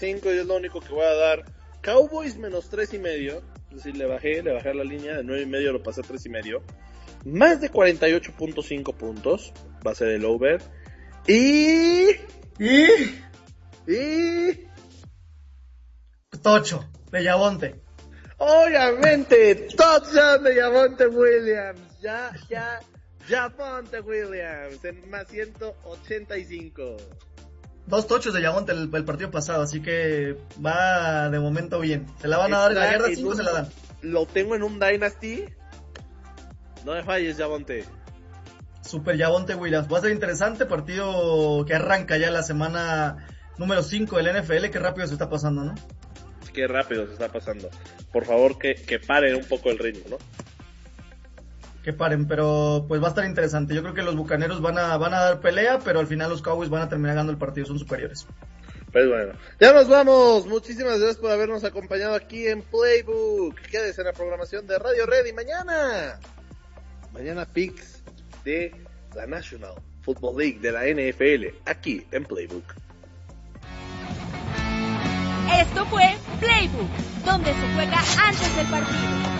5 y es lo único que voy a dar. Cowboys menos 3.5. Es decir, le bajé a la línea de 9.5, lo pasé a 3.5. Más de 48.5 puntos va a ser el over. Y Tocho, de Yabonte. Obviamente, touchdown de Javonte Williams. Javonte Williams en más 185. 2 tochos de Yabonte el partido pasado, así que va de momento bien. Se la van a dar en la yarda 5, se la dan. Lo tengo en un Dynasty. No me falles, Javonte. Super Yabonte Williams. Va a ser interesante, partido que arranca ya la semana número 5 del NFL. Qué rápido se está pasando, ¿no? Qué rápido se está pasando. Por favor, que paren un poco el ritmo, ¿no? Que paren, pero pues va a estar interesante. Yo creo que los Bucaneros van a dar pelea, pero al final los Cowboys van a terminar ganando el partido, son superiores. Pues bueno, ya nos vamos. Muchísimas gracias por habernos acompañado aquí en Playbook. Quédese en la programación de Radio Red y mañana picks de la National Football League de la NFL aquí en Playbook. Esto fue Playbook, donde se juega antes del partido.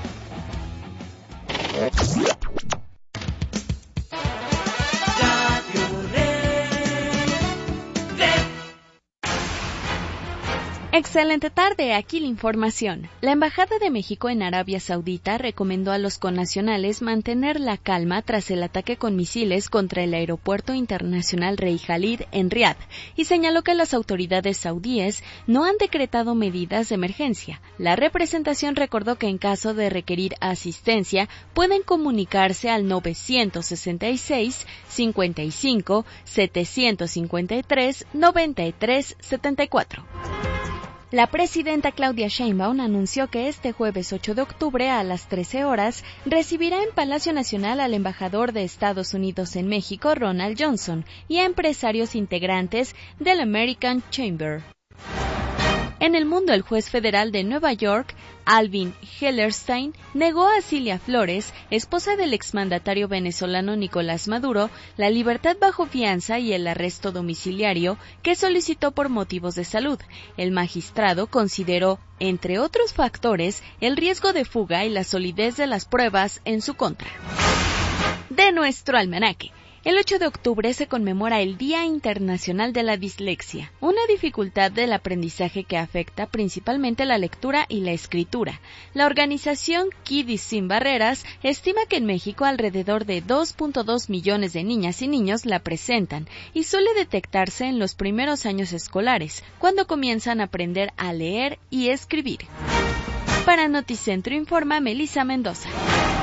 Excelente tarde, aquí la información. La Embajada de México en Arabia Saudita recomendó a los connacionales mantener la calma tras el ataque con misiles contra el aeropuerto internacional Rey Khalid en Riad y señaló que las autoridades saudíes no han decretado medidas de emergencia. La representación recordó que en caso de requerir asistencia pueden comunicarse al 966 55 753 93 74. La presidenta Claudia Sheinbaum anunció que este jueves 8 de octubre a las 13 horas recibirá en Palacio Nacional al embajador de Estados Unidos en México, Ronald Johnson, y a empresarios integrantes del American Chamber. En el mundo, el juez federal de Nueva York, Alvin Hellerstein, negó a Cilia Flores, esposa del exmandatario venezolano Nicolás Maduro, la libertad bajo fianza y el arresto domiciliario que solicitó por motivos de salud. El magistrado consideró, entre otros factores, el riesgo de fuga y la solidez de las pruebas en su contra. De nuestro almanaque. El 8 de octubre se conmemora el Día Internacional de la Dislexia, una dificultad del aprendizaje que afecta principalmente la lectura y la escritura. La organización Kidis Sin Barreras estima que en México alrededor de 2.2 millones de niñas y niños la presentan y suele detectarse en los primeros años escolares, cuando comienzan a aprender a leer y escribir. Para Noticentro informa Melissa Mendoza.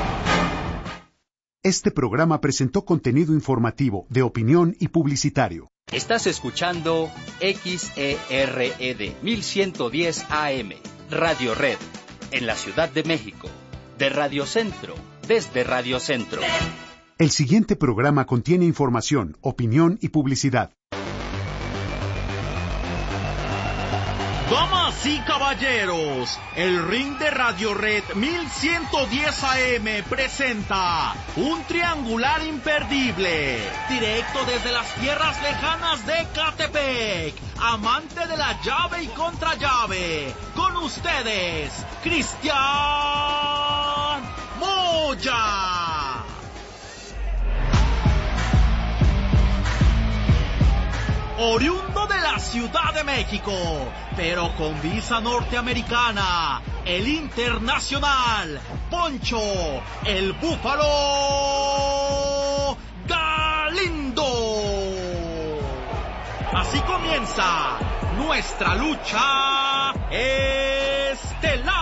Este programa presentó contenido informativo, de opinión y publicitario. Estás escuchando XERED 1110 AM, Radio Red, en la Ciudad de México, de Radio Centro, desde Radio Centro. El siguiente programa contiene información, opinión y publicidad. Damas y caballeros, el ring de Radio Red 1110 AM presenta un triangular imperdible, directo desde las tierras lejanas de Catepec, amante de la llave y contrallave, con ustedes, Cristian Moya. Oriundo de la Ciudad de México, pero con visa norteamericana, el internacional, Poncho, el Búfalo Galindo. Así comienza nuestra lucha estelar.